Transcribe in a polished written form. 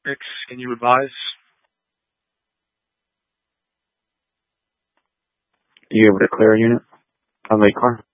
Rix, can you advise? You able to clear a unit on late car?